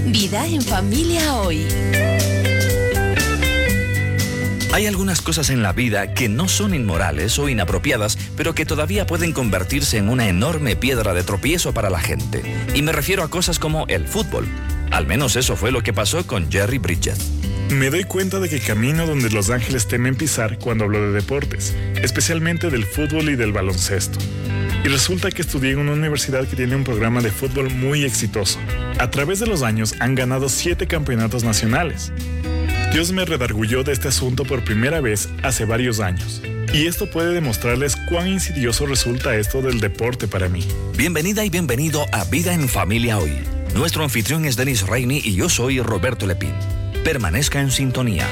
Vida en familia hoy. Hay algunas cosas en la vida que no son inmorales o inapropiadas, pero que todavía pueden convertirse en una enorme piedra de tropiezo para la gente. Y me refiero a cosas como el fútbol. Al menos eso fue lo que pasó con Jerry Bridges. Me doy cuenta de que camino donde los ángeles temen pisar cuando hablo de deportes, especialmente del fútbol y del baloncesto. Y resulta que estudié en una universidad que tiene un programa de fútbol muy exitoso. A través de los años han ganado 7 campeonatos nacionales. Dios me redarguyó de este asunto por primera vez hace varios años. Y esto puede demostrarles cuán insidioso resulta esto del deporte para mí. Bienvenida y bienvenido a Vida en Familia Hoy. Nuestro anfitrión es Denis Reini y yo soy Roberto Lepín. Permanezca en sintonía.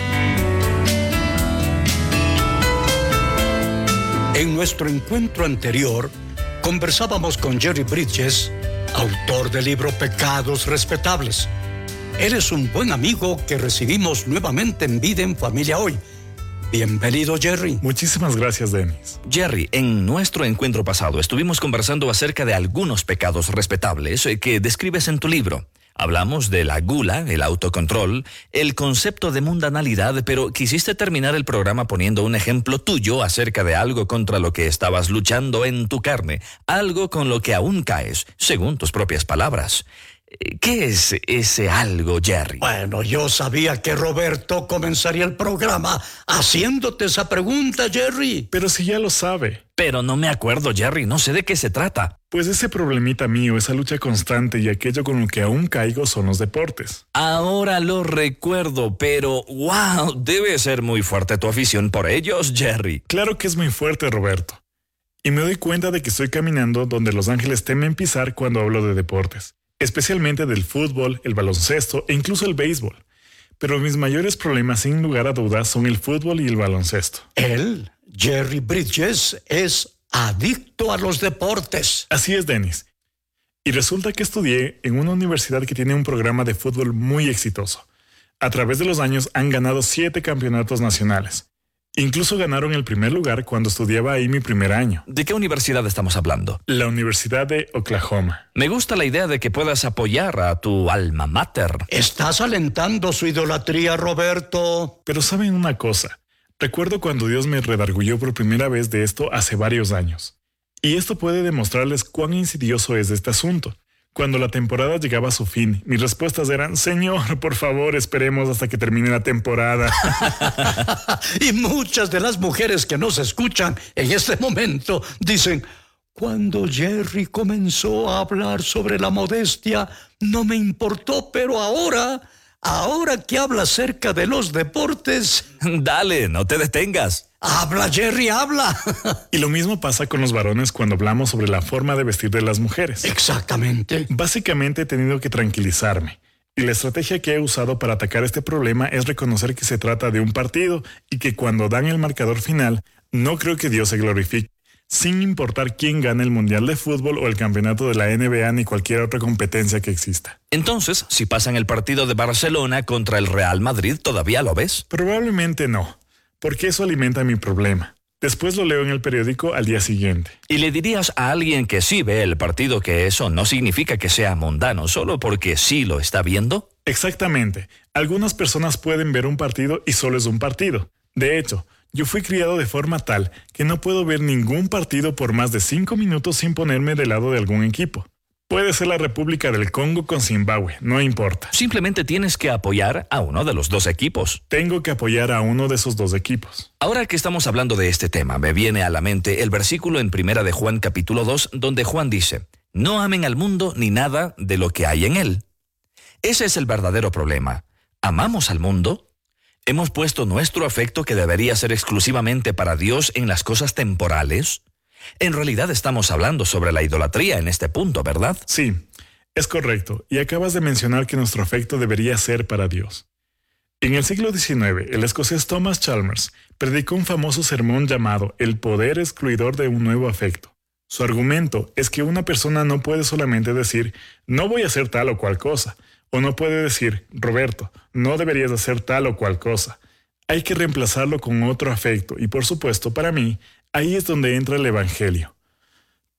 En nuestro encuentro anterior, conversábamos con Jerry Bridges, autor del libro Pecados Respetables. Él es un buen amigo que recibimos nuevamente en Vida en Familia Hoy. Bienvenido, Jerry. Muchísimas gracias, Denis. Jerry, en nuestro encuentro pasado estuvimos conversando acerca de algunos pecados respetables que describes en tu libro. Hablamos de la gula, el autocontrol, el concepto de mundanalidad, pero quisiste terminar el programa poniendo un ejemplo tuyo acerca de algo contra lo que estabas luchando en tu carne, algo con lo que aún caes, según tus propias palabras. ¿Qué es ese algo, Jerry? Bueno, yo sabía que Roberto comenzaría el programa haciéndote esa pregunta, Jerry. Pero si ya lo sabe. Pero no me acuerdo, Jerry, no sé de qué se trata. Pues ese problemita mío, esa lucha constante y aquello con lo que aún caigo son los deportes. Ahora lo recuerdo, pero wow, debe ser muy fuerte tu afición por ellos, Jerry. Claro que es muy fuerte, Roberto. Y me doy cuenta de que estoy caminando donde los ángeles temen pisar cuando hablo de deportes. Especialmente del fútbol, el baloncesto e incluso el béisbol. Pero mis mayores problemas, sin lugar a dudas, son el fútbol y el baloncesto. Él, Jerry Bridges, es adicto a los deportes. Así es, Denis. Y resulta que estudié en una universidad que tiene un programa de fútbol muy exitoso. A través de los años han ganado 7 campeonatos nacionales. Incluso ganaron el primer lugar cuando estudiaba ahí mi primer año. ¿De qué universidad estamos hablando? La Universidad de Oklahoma. Me gusta la idea de que puedas apoyar a tu alma mater. ¿Estás alentando su idolatría, Roberto? Pero ¿saben una cosa? Recuerdo cuando Dios me redarguyó por primera vez de esto hace varios años. Y esto puede demostrarles cuán insidioso es este asunto. Cuando la temporada llegaba a su fin, mis respuestas eran: Señor, por favor, esperemos hasta que termine la temporada. Y muchas de las mujeres que nos escuchan en este momento dicen: cuando Jerry comenzó a hablar sobre la modestia, no me importó, pero ahora que habla acerca de los deportes... Dale, no te detengas. ¡Habla, Jerry, habla! Y lo mismo pasa con los varones cuando hablamos sobre la forma de vestir de las mujeres. Exactamente. Básicamente he tenido que tranquilizarme. Y la estrategia que he usado para atacar este problema es reconocer que se trata de un partido y que cuando dan el marcador final, no creo que Dios se glorifique, sin importar quién gane el Mundial de Fútbol o el campeonato de la NBA ni cualquier otra competencia que exista. Entonces, si pasan el partido de Barcelona contra el Real Madrid, ¿todavía lo ves? Probablemente no, porque eso alimenta mi problema. Después lo leo en el periódico al día siguiente. ¿Y le dirías a alguien que sí ve el partido que eso no significa que sea mundano, solo porque sí lo está viendo? Exactamente. Algunas personas pueden ver un partido y solo es un partido. De hecho, yo fui criado de forma tal que no puedo ver ningún partido por más de 5 minutos sin ponerme del lado de algún equipo. Puede ser la República del Congo con Zimbabue, no importa. Simplemente tienes que apoyar a uno de los 2 equipos. Tengo que apoyar a uno de esos 2 equipos. Ahora que estamos hablando de este tema, me viene a la mente el versículo en 1 de Juan capítulo 2, donde Juan dice: no amen al mundo ni nada de lo que hay en él. Ese es el verdadero problema. ¿Amamos al mundo? ¿Hemos puesto nuestro afecto, que debería ser exclusivamente para Dios, en las cosas temporales? En realidad estamos hablando sobre la idolatría en este punto, ¿verdad? Sí, es correcto. Y acabas de mencionar que nuestro afecto debería ser para Dios. En el siglo XIX, el escocés Thomas Chalmers predicó un famoso sermón llamado El poder excluidor de un nuevo afecto. Su argumento es que una persona no puede solamente decir: no voy a hacer tal o cual cosa, o no puede decir: Roberto, no deberías hacer tal o cual cosa. Hay que reemplazarlo con otro afecto y, por supuesto, para mí, ahí es donde entra el Evangelio.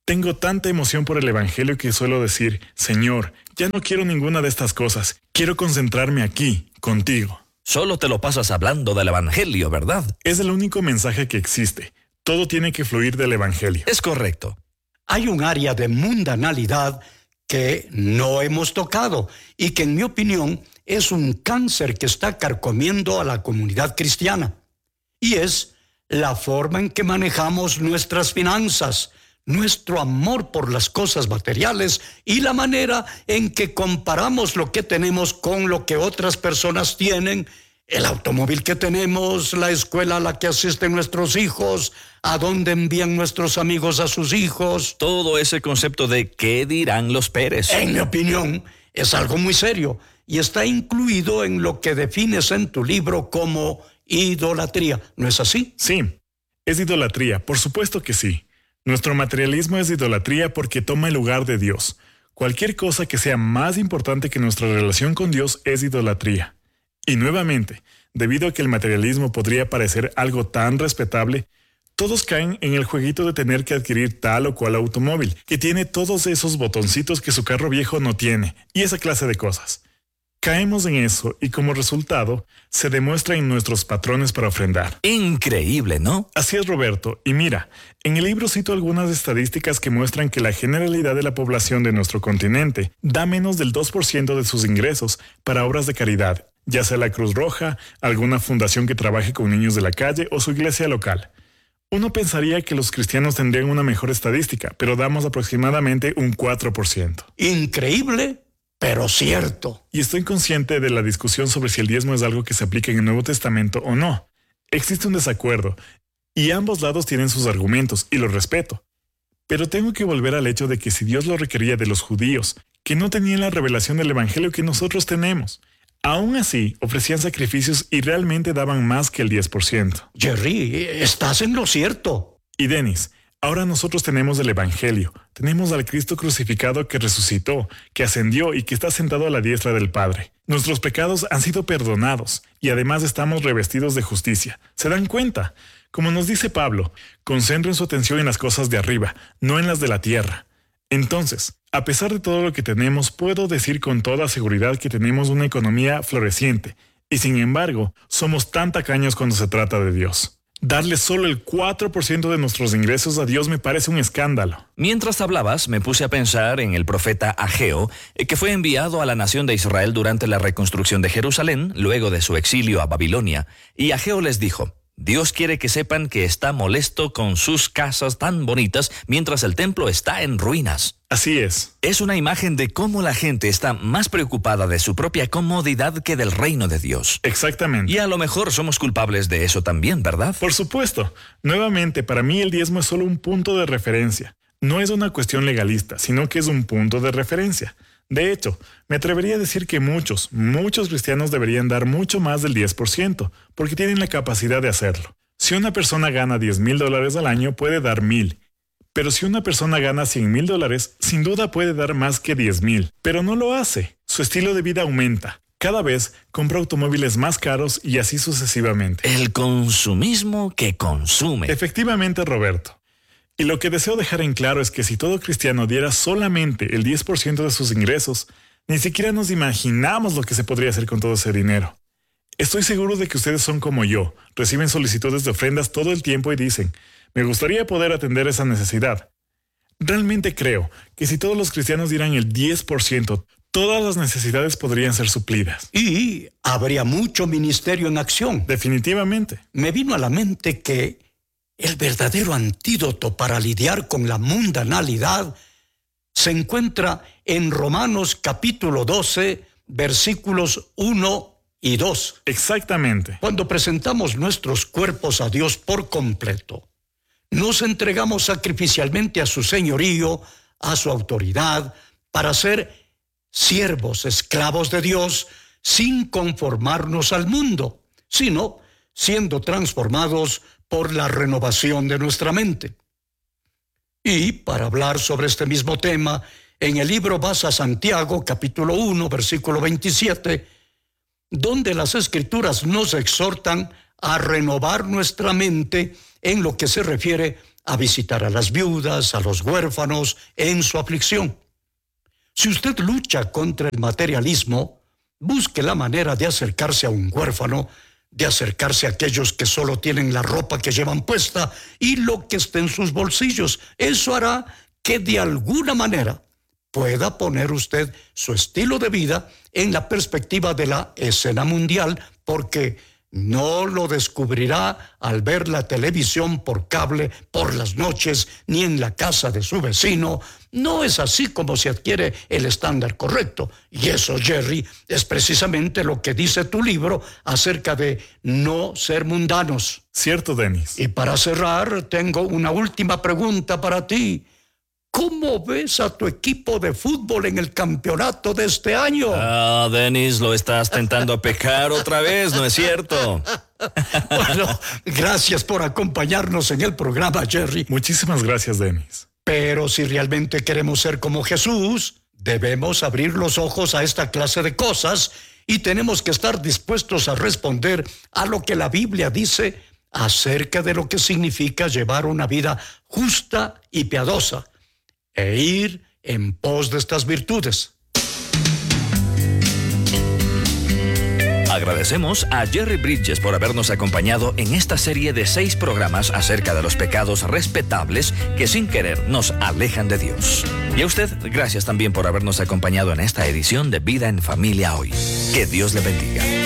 Tengo tanta emoción por el Evangelio que suelo decir, Señor, ya no quiero ninguna de estas cosas. Quiero concentrarme aquí, contigo. Solo te lo pasas hablando del Evangelio, ¿verdad? Es el único mensaje que existe. Todo tiene que fluir del Evangelio. Es correcto. Hay un área de mundanalidad que no hemos tocado y que, en mi opinión, es un cáncer que está carcomiendo a la comunidad cristiana. Y es la forma en que manejamos nuestras finanzas, nuestro amor por las cosas materiales y la manera en que comparamos lo que tenemos con lo que otras personas tienen, el automóvil que tenemos, la escuela a la que asisten nuestros hijos, a dónde envían nuestros amigos a sus hijos. Todo ese concepto de ¿qué dirán los Pérez? En mi opinión, es algo muy serio y está incluido en lo que defines en tu libro como idolatría. ¿No es así? Sí, es idolatría, por supuesto que sí. Nuestro materialismo es idolatría porque toma el lugar de Dios. Cualquier cosa que sea más importante que nuestra relación con Dios es idolatría. Y nuevamente, debido a que el materialismo podría parecer algo tan respetable, todos caen en el jueguito de tener que adquirir tal o cual automóvil, que tiene todos esos botoncitos que su carro viejo no tiene, y esa clase de cosas. Caemos en eso y como resultado, se demuestra en nuestros patrones para ofrendar. Increíble, ¿no? Así es, Roberto. Y mira, en el libro cito algunas estadísticas que muestran que la generalidad de la población de nuestro continente da menos del 2% de sus ingresos para obras de caridad, ya sea la Cruz Roja, alguna fundación que trabaje con niños de la calle o su iglesia local. Uno pensaría que los cristianos tendrían una mejor estadística, pero damos aproximadamente un 4%. Increíble, pero cierto. Y estoy consciente de la discusión sobre si el diezmo es algo que se aplica en el Nuevo Testamento o no. Existe un desacuerdo, y ambos lados tienen sus argumentos, y los respeto. Pero tengo que volver al hecho de que si Dios lo requería de los judíos, que no tenían la revelación del Evangelio que nosotros tenemos, aún así ofrecían sacrificios y realmente daban más que el 10%. Jerry, estás en lo cierto. Y Dennis, ahora nosotros tenemos el Evangelio, tenemos al Cristo crucificado que resucitó, que ascendió y que está sentado a la diestra del Padre. Nuestros pecados han sido perdonados y además estamos revestidos de justicia. ¿Se dan cuenta? Como nos dice Pablo, concentren su atención en las cosas de arriba, no en las de la tierra. Entonces, a pesar de todo lo que tenemos, puedo decir con toda seguridad que tenemos una economía floreciente, y sin embargo, somos tan tacaños cuando se trata de Dios. Darle solo el 4% de nuestros ingresos a Dios me parece un escándalo. Mientras hablabas, me puse a pensar en el profeta Ageo, que fue enviado a la nación de Israel durante la reconstrucción de Jerusalén, luego de su exilio a Babilonia, y Ageo les dijo: Dios quiere que sepan que está molesto con sus casas tan bonitas mientras el templo está en ruinas. Así es. Es una imagen de cómo la gente está más preocupada de su propia comodidad que del reino de Dios. Exactamente. Y a lo mejor somos culpables de eso también, ¿verdad? Por supuesto. Nuevamente, para mí el diezmo es solo un punto de referencia. No es una cuestión legalista, sino que es un punto de referencia. De hecho, me atrevería a decir que muchos cristianos deberían dar mucho más del 10%, porque tienen la capacidad de hacerlo. Si una persona gana $10,000 al año, puede dar 1,000. Pero si una persona gana $100,000, sin duda puede dar más que 10,000. Pero no lo hace. Su estilo de vida aumenta. Cada vez compra automóviles más caros y así sucesivamente. El consumismo que consume. Efectivamente, Roberto. Y lo que deseo dejar en claro es que si todo cristiano diera solamente el 10% de sus ingresos, ni siquiera nos imaginamos lo que se podría hacer con todo ese dinero. Estoy seguro de que ustedes son como yo, reciben solicitudes de ofrendas todo el tiempo y dicen: me gustaría poder atender esa necesidad. Realmente creo que si todos los cristianos dieran el 10%, todas las necesidades podrían ser suplidas. Y habría mucho ministerio en acción. Definitivamente. Me vino a la mente que el verdadero antídoto para lidiar con la mundanalidad se encuentra en Romanos capítulo 12, versículos 1 y 2. Exactamente. Cuando presentamos nuestros cuerpos a Dios por completo, nos entregamos sacrificialmente a su señorío, a su autoridad, para ser siervos, esclavos de Dios, sin conformarnos al mundo, sino siendo transformados por la renovación de nuestra mente. Y para hablar sobre este mismo tema, en el libro vas a Santiago, capítulo 1, versículo 27, donde las Escrituras nos exhortan a renovar nuestra mente en lo que se refiere a visitar a las viudas, a los huérfanos en su aflicción. Si usted lucha contra el materialismo, busque la manera de acercarse a un huérfano, de acercarse a aquellos que solo tienen la ropa que llevan puesta y lo que esté en sus bolsillos. Eso hará que de alguna manera pueda poner usted su estilo de vida en la perspectiva de la escena mundial, porque no lo descubrirá al ver la televisión por cable por las noches, ni en la casa de su vecino. No es así como se adquiere el estándar correcto. Y eso, Jerry, es precisamente lo que dice tu libro acerca de no ser mundanos. Cierto, Dennis. Y para cerrar, tengo una última pregunta para ti. ¿Cómo ves a tu equipo de fútbol en el campeonato de este año? Ah, Dennis, lo estás tentando a pecar otra vez, ¿no es cierto? Bueno, gracias por acompañarnos en el programa, Jerry. Muchísimas gracias, Dennis. Pero si realmente queremos ser como Jesús, debemos abrir los ojos a esta clase de cosas y tenemos que estar dispuestos a responder a lo que la Biblia dice acerca de lo que significa llevar una vida justa y piadosa e ir en pos de estas virtudes. Agradecemos a Jerry Bridges por habernos acompañado en esta serie de 6 programas acerca de los pecados respetables que sin querer nos alejan de Dios. Y a usted, gracias también por habernos acompañado en esta edición de Vida en Familia Hoy. Que Dios le bendiga.